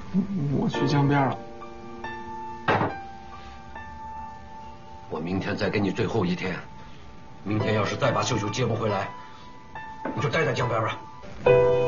我去江边了。 我明天再给你最后一天，明天要是再把秀秀接不回来，你就待在江边吧。